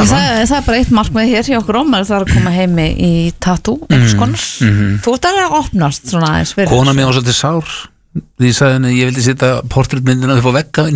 Það bara eitt markmið hér hjá okkur maður þarf að koma heimi í tattoo einhvers konar. Þú ert að opnast svona aðeins fyrir. Kona mér var svolítið sár því ég sagði henni ég vildi setja portréttmyndina upp á veggavinn.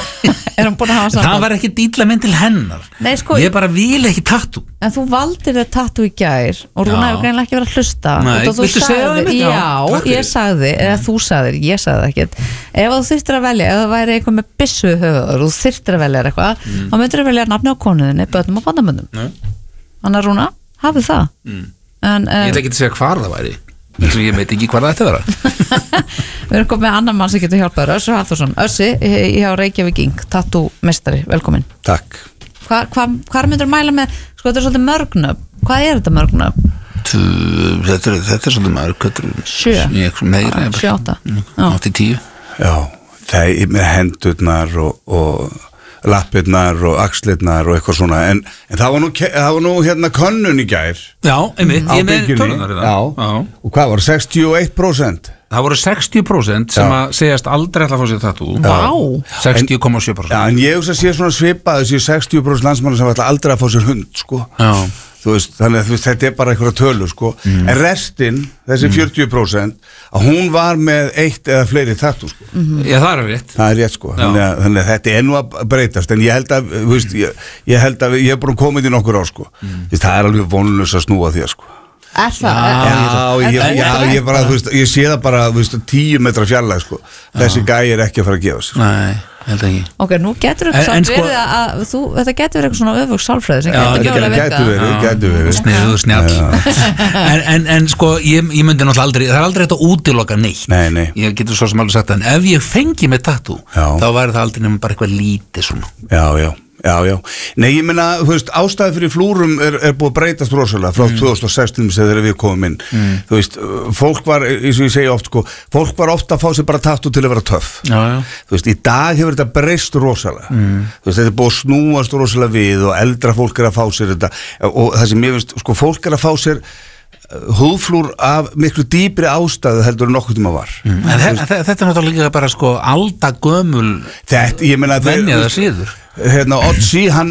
Er hún búin að hafa saman? Það var ekki dýtla mynd til hennar. Nei, sko, ég bara vil ekki tattoo. En þú valdir þér tattoo í gær og Rúna hefur greinilega ekki verið að hlusta. Nei, viltu segja það? Já, ég sagði, eða þú sagðir, ég sagði það ekkert. Ef þú þyrftir að velja, ef það væri eitthvað með byssu höfuður og þú þyrftir að velja eitthvað, þá myndir að velja nafni á konuðinni, börnum og bandamöndum. Þannig að Rúna, hafið það. En, ég ætla ekki að segja hvar það væri. Ég veit ekki hvað það ætti að vera. Við erum komið með annan mann sem getur hjálpað Össur Hafþórsson. Össi, hjá Reykjavík Ing, tattoo meistari, velkomin. Takk. Hvað myndir mæla með, sko þetta er svolítið mörgnöfn. Hvað er þetta mörgnöfn? Þetta er svolítið mörg. 7? Meira. 7, 8. 8-10. Já, það er með hendurnar og lappirnar og axlirnar og eitthvað svona en það var nú hérna könnun í gær. Já, einmitt, ég með tölunar í það. Já, og hvað var 61%? Það voru 60% sem að segjast aldrei ætla að fá sér tattoo. Vá. 60,7%. Já, en ég hugsa að sé svona svipað þessi 60% landsmanna sem ætla aldrei að fá sér hund, sko. Já. Þú veist, þannig að þetta er bara einhverja tölur, sko. En restin, þessi 40%, að hún var með eitt eða fleiri tattoo, sko. Já, það er rétt. Það er rétt, sko. Þannig að þetta er nú að breytast, en ég held að, þú veist, ég held að ég hef bara komið í nokkur ár, sko. Það er alveg vonlaus að snúa því, sko. Er það? Já, ég bara, þú veist, ég sé það bara, þú veist, 10 metra fjarlæg, sko. Þessi gæi er ekki að fara að gefa sig. Nei, held ekki. Ok, nú getur þetta samt verið að þetta getur verið eitthvað svona öfug sálfræði sem getur verið. Sniður, snjall. En sko, ég myndi náttúrulega aldrei, það er aldrei þetta útiloka neitt. Nei. Ég getur svo sem alveg sagt það, en ef ég fengi með tattoo, þá væri það aldrei nema bara eitthvað lítið svona. Já. Nei, ég meina, þú veist, ástæði fyrir flúrum er búið að breytast rosalega frá 2016 þegar við komum inn. Þú veist, fólk var, eins og ég segi oft, sko, fólk var ofta að fá sér bara tattoo til að vera töff. Já. Þú veist, í dag hefur þetta breyst rosalega. Þú veist, þetta er búið að snúast rosalega við og eldra fólk er að fá sér þetta og það sem ég veist, sko, fólk er að fá sér húðflúr af miklu dýpri ástæðu heldur en nokkuð tíma var. Þetta er náttúrulega bara sko aldagömul venjaða síður. Hérna Otzi, hann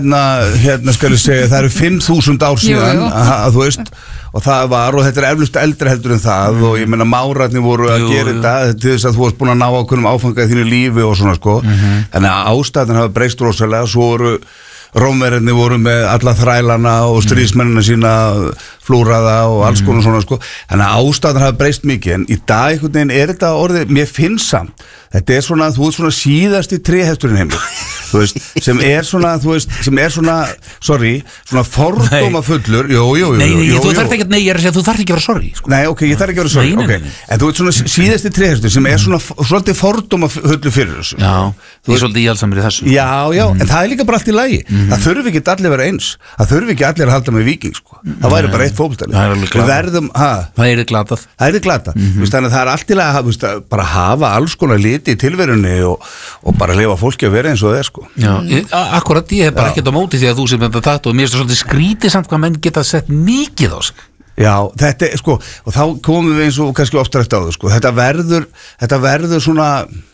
hérna skal ég segja, það eru 5.000 ár síðan, þú veist, og það var, og þetta er eflust eldri heldur en það og ég meina márarnir voru að gera þetta til þess að þú varst búin að ná ákveðnum áfanga í þínu lífi og svona sko, þannig að ástæðan hafa breyst rosalega, svo voru Rómverjarnir voru með alla þrælana og stríðsmennina sína flúraða og alls konar svona sko, þannig að ástæðan hafa breyst mikið, en í dag einhvern veginn er þetta orðið, mér finnst samt, þetta er svona, þú veist svona síðasti tréhesturinn heimur, þú veist, sem er svona, sorry, svona fordóma fullur, jú. Nei, þú þarf ekki, ég er að segja, þú þarf ekki að vera sorry, sko. Nei, ok, ég þarf ekki að vera sorry, ok, en þú veist svona síðasti tréhestur sem er svona svolítið fordóma fullur fyrir þessu. Já, þú er svolítið íhaldsamur í þessu. Já, en það er líka bara allt í lagi, það þurfi ekki allir að vera eins, það þurfi ekki allir að halda með Víking, sko, það væri bara eitt fótboltalið. Við verðum, það er glatað. Það er glatað, þannig að það er allt í lagi að bara hafa alls konar liti í tilverunni og bara lifa fólki að vera eins og það er, sko. Já, akkurat, ég hef bara ekkert á móti því að þú sem þetta tatt og mér finnst það svolítið skrítið samt hvað menn geta sett mikið á sig. Já, þetta er, sko, og þá komum við eins og kannski oftar eftir á það, sko, þetta verður svona,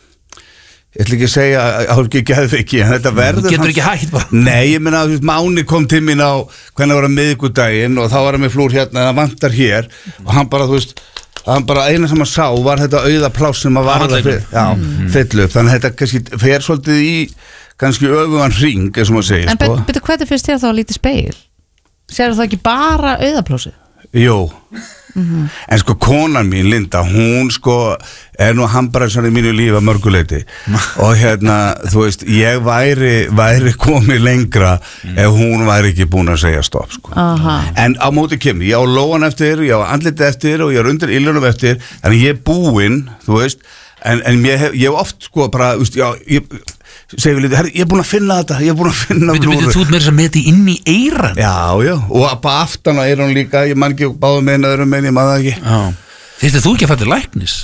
ég ætla ekki að segja að ekki geðveiki, en þetta verður... Þú getur ekki hægt bara. Nei, ég meina, Máni kom til mín á hvernig var að miðvikudaginn og þá var hann með flúr hérna, það vantar hér og hann bara, þú veist, hann bara eina sem hann sá var þetta auða pláss sem að varða fyllu upp, þannig að þetta kannski fer svolítið í kannski öfugan hring, eins og maður segir. En betur hvernig finnst þér þá að lítið speil? Sérðu það ekki bara auðaplásið? Jú, en sko konan mín Linda, hún sko er nú hambraðsar í mínu lífi að mörguleiti og hérna, þú veist, ég væri komið lengra ef hún væri ekki búin að segja stopp, sko. En á móti kemur, ég á lóan eftir, ég á andliti eftir og ég er undir illunum eftir, þannig ég er búinn, þú veist, en ég hef oft sko bara, þú veist, ég er búin að finna þetta, Þú ert með þess að meti inn í eiran. Já, og bara aftan á eiran líka, ég man ekki báðum með öðrum með, ég man það ekki. Finnst þú ekki að fæta læknis?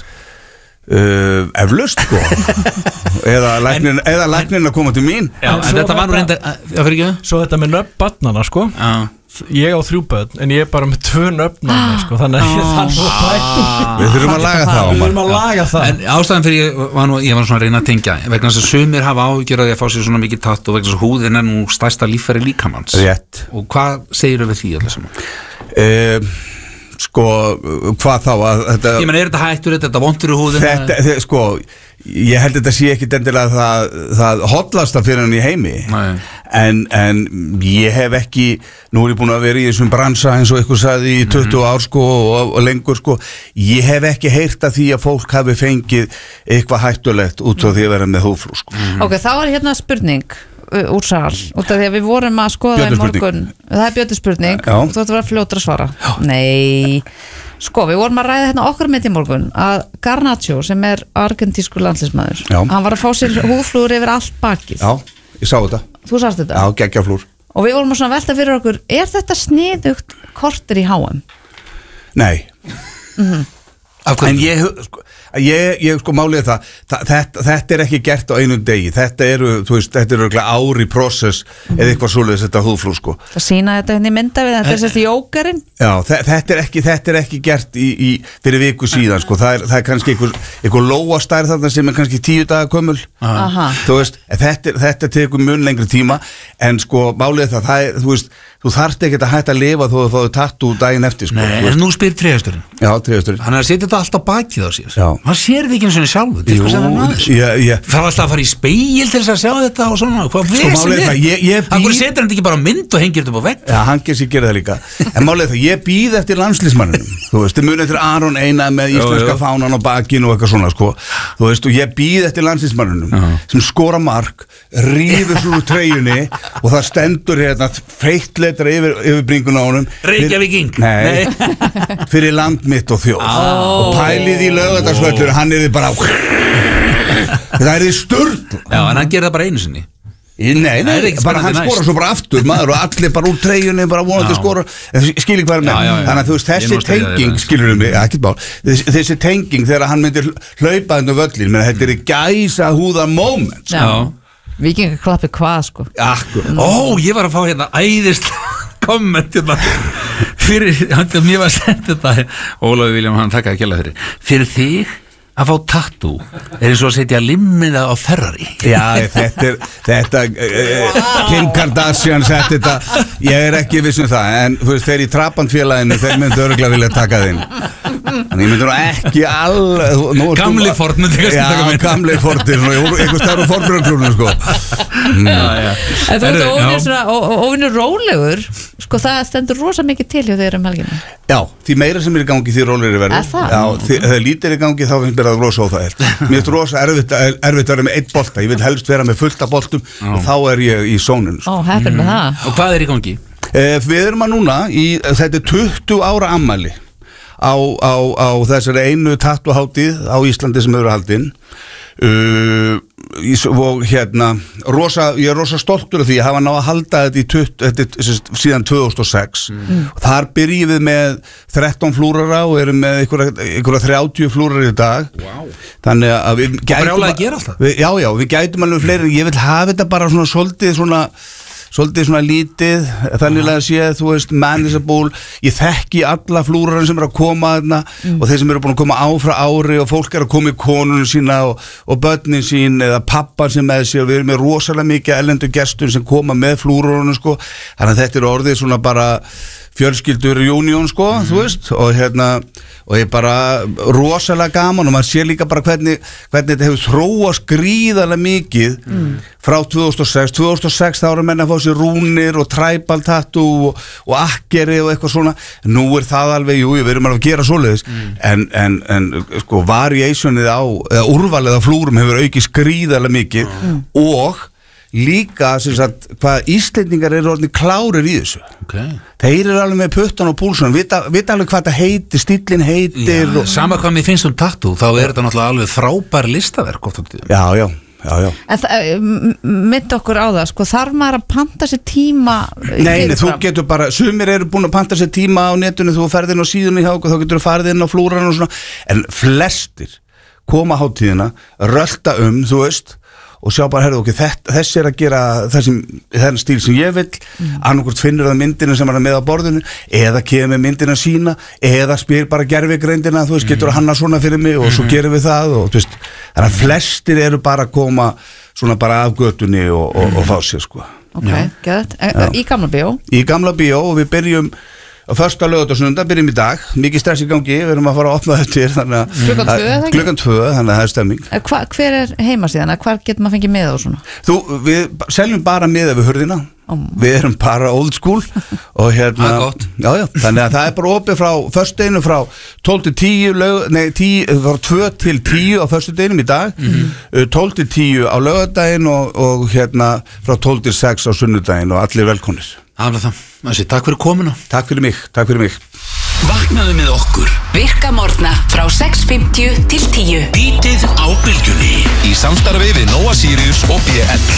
Eflaust, sko. eða læknin að koma til mín. Já, en þetta var nú reynda, svo þetta með nöfnbarnana, sko, ég á 3 börn en ég bara með 2 nöfn á mér sko, þannig að ég þarf að bæta. Við þurfum að laga það. Við þurfum að laga það. En ástæðan fyrir ég var svona að reyna að tengja vegna þess að sumir hafa áhyggjur að ég fá sér svona mikið tatt og vegna þess að húðin nú stærsta líffæri líkamanns. Rétt. Og hvað segirðu við því allir saman? Sko, hvað þá að þetta... Ég meina, þetta hættur þetta vondur í húðin? Þetta, sko, ég held þetta sé ekki endilega það hollasta fyrir hann í heimi. En ég hef ekki, nú ég búin að vera í þessum bransa eins og eitthvað sagði í 20 ár sko og lengur sko, ég hef ekki heyrt að því að fólk hafi fengið eitthvað hættulegt út frá því að vera með húðflúr sko. Ok, þá hérna spurning úr sal, út af því að við vorum að skoða í morgun, það Björn spurning og þú ætti að vera fljótur að svara. Nei, sko, við vorum að ræða hérna okkar með í morgun að Garnacho sem argentískur landsliðsmaður, hann var að fá sér húðflúr yfir allt bakið. Já, ég sá þetta. Þú sást þetta? Já, geggjaflúr. Og við vorum að svona velta fyrir okkur, þetta sniðugt korter í HM? Nei. En ég sko málið þetta ekki gert á einum degi, þetta eru ári process eða eitthvað svoleiðis þetta húðflúr sko. Það sýna þetta henni mynda við þetta sérst í jókerinn? Já, þetta er ekki gert fyrir viku síðan sko, það er kannski einhver lóastærð þarna sem er kannski 10 daga gömul, þú veist, þetta tekur mun lengri tíma, en sko málið það er, þú veist, þú þarft ekki að hætta að lifa þó að fáðu tattoo daginn eftir sko. Nei, en nú spyr tréhasturinn. Já, tréhasturinn. Hann er að setja þetta alltaf bakið á sér. Já. Hann sér því ekki eins og sjálfu. Jú, það var alltaf að fara í speil til þess að sjá þetta og svona. Hvað vesen er? Akkur setur hann ekki bara mynd og hengir þetta upp á vegg? Já, hann gerði það líka. En málið það, ég býð eftir landsliðsmanninum. Þú veist, þið munið eftir Aron Einar með íslenska fánan á bakinu og eitthvað svona sko. Þú veist, og ég býð eftir landsliðsmanninum sem skora mark, rífur svo úr treyjunni og það stendur hérna feitletra yfir bringuna á honum. Reykjavíking. Nei, fyrir land mitt og þjóð. Og pælið í Laugardalsvöllur, hann er bara það er því sturl. Já, en hann gerir það bara einu sinni. Nei, bara hann skora svo bara aftur maður og allir bara úr treyjunni bara vonandi skora, skilur hvað er með þannig að þú veist, þessi tenging, skilur mig ekki bál, þessi tenging þegar hann myndir hlaupa þennu völlin, menn þetta er gæsa húða moment. Já, Víkingaklappi hvað sko. Ég var að fá hérna æðist komment hérna fyrir, mér var að senda þetta Ólafur Vilhjálm, hann þakkaði kjærlega fyrir þig að fá tattoo er eins og að setja limmiða á Ferrari. Já, þetta Kim Kardashian sett þetta, ég er ekki viss um það, en þú veist, þeir í Trabantfélaginu þeir myndu örgulega vilja taka þinn, þannig ég myndu nú ekki Gamli Ford myndi ekki taka minn. Já, Gamli Fordir, eitthvað stærra Fordbröðklúrnum sko. En þú veist, óvinur rólegur sko, það stendur rosa mikið til hjá þeir helgina. Já, því meira sem er í gangi því rólegri verður. Já, þegar lítið er í gangi þá finnst mér að rosa óþægilegt. Mér finnst rosa erfitt að vera með 1 bolta, ég vil helst vera með fullt af boltum og þá er ég í sóninu. Heppin með það. Og hvað er í gangi? Við erum að núna þetta er 20 ára afmæli á þessari einu tattoohátíð á Íslandi sem hefur haldin og hérna ég er rosa stoltur af því að hafa ná að halda þetta síðan 2006 og þar byrjum við með 13 flúrara og erum með einhverja 30 flúrar í dag. Þannig að við gætum að gera alltaf. Við gætum alveg fleiri, ég vil hafa þetta bara svolítið svona lítið, þannig að sé, þú veist, manageable, ég þekki alla flúrarinn sem að koma þarna og þeir sem búin að koma frá ári og fólk að koma í konunum sína og börnin sín eða pappan sem með sér, við erum með rosalega mikið erlendu gestur sem koma með flúrarinn sko, þannig að þetta er orðið svona bara fjölskyldur reunion sko, þú veist, og ég bara rosalega gaman og maður sér líka bara hvernig þetta hefur þróast gríðarlega mikið frá 2006 þá eru menn að fá sér rúnir og tribal tattoo og akkeri og eitthvað svona, nú er það alveg, við erum alveg að gera svoleiðis en sko variationið eða úrvalið á flúrum hefur aukist gríðarlega mikið og líka sem sagt hvað Íslendingar eru orðnir klárir í þessu. Þeir eru alveg með puttan og púlsun, vita alveg hvað þetta heitir, stíllinn heitir sama hvað mér finnst tattoo, þá er þetta náttúrulega alveg frábær listaverk oft. Já. En mynd okkur á það sko, þarf maður að panta sér tíma? Nei, þú getur bara, sumir eru búin að panta sér tíma á netinu, þú ferð inn á síðunni hjá okkur, þá getur þú farið inn á flúran og svona, en flestir koma á hátíðina, rölta þú veist, og sjá bara, herðu, þessi að gera þennan stíl sem ég vill, annarkvort finnur það myndina sem hann með á borðinu, eða kemur með myndina sína, eða spyr bara gervigreindina, þú veist, getur að hanna svona fyrir mig og svo gerum við það og þú veist, þannig að flestir eru bara að koma svona bara af götunni og fá sér, sko. Ok, gett. Í Gamla bíó? Í Gamla bíó og við byrjum á första laugardagsnunda, byrjum í dag, mikið stress í gangi, við erum að fara að opna þetta klukkan 2, þannig að það er stemming. Hver er heimasíðan, hvar getur maður fengið miða og svona? Við seljum bara miða við hurðina, við erum bara old school og hérna, já, þannig að það er bara opið frá föstudeginu frá 12 til 10, frá 2 til 10 á föstudeginum í dag, 12 til 10 á laugardaginn og hérna frá 12 til 6 á sunnudaginn og allir velkomnir. Takk fyrir komuna. Takk fyrir mig. Vaknaðu með okkur Virka morgna frá 6:50 til 10. Bítið á bylgjunni í samstarfi við Nóa Sirius og BL.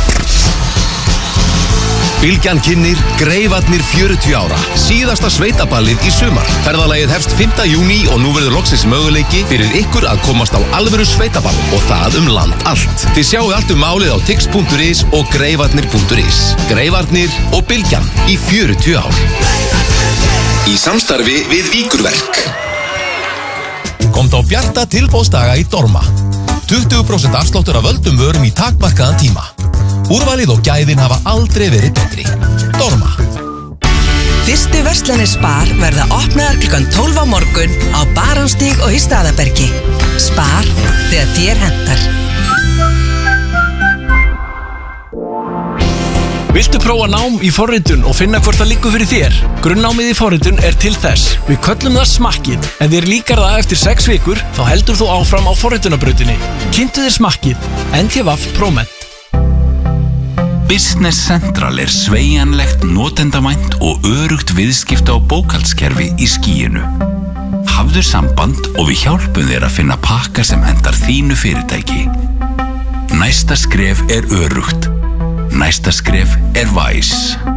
Bylgjan kynnir Greifarnir 40 ára, síðasta sveitaballið í sumar. Ferðalagið hefst 5. júní og nú verður loksins möguleiki fyrir ykkur að komast á alvöru sveitaball og það land allt. Þið sjáu allt málið á tix.is og greifarnir.is. Greifarnir og Bylgjan í 40 ár. Í samstarfi við Víkurverk. Komdu á bjarta tilboðsdaga í Dorma. 20% afsláttur af völdum vörum í takmarkaðan tíma. Úrvalið og gæðin hafa aldrei verið betri. Dorma. Fyrstu verslanir Spar verða opnaðar klukkan 12 á morgun á Barónstíg og í Staðarbergi. Spar þegar þér hentar. Viltu prófa nám í forritun og finna hvort það liggur fyrir þér? Grunnnámið í forritun er til þess. Við köllum það smakkið. Ef þér líkar það eftir 6 vikur, þá heldur þú áfram á forritunabrautinni. Kynntu þér smakkið. NTVAF ProMed. Business Central er sveigjanlegt, notendavænt og örugt viðskipta og bókhaldskerfi í skýinu. Hafðu samband og við hjálpum þér að finna pakka sem hentar þínu fyrirtæki. Næsta skref er örugt. Næsta skref er Wise.